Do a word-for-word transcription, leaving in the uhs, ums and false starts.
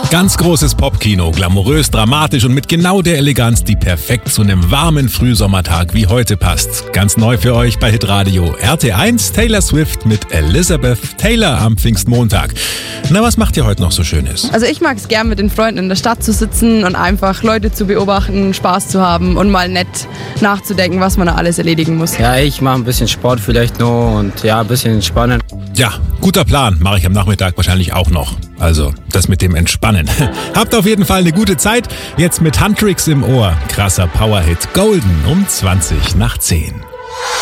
Ganz großes Popkino, glamourös, dramatisch und mit genau der Eleganz, die perfekt zu einem warmen Frühsommertag wie heute passt. Ganz neu für euch bei Hitradio R T eins, Taylor Swift mit Elizabeth Taylor am Pfingstmontag. Na, was macht ihr heute noch so Schönes? Also ich mag es gern, mit den Freunden in der Stadt zu sitzen und einfach Leute zu beobachten, Spaß zu haben und mal nett nachzudenken, was man da alles erledigen muss. Ja, ich mache ein bisschen Sport vielleicht noch und ja, ein bisschen entspannen. Ja, guter Plan, mache ich am Nachmittag wahrscheinlich auch noch. Also, das mit dem Entspannen. Habt auf jeden Fall eine gute Zeit. Jetzt mit Huntrix im Ohr. Krasser Powerhit Golden um zwanzig nach zehn.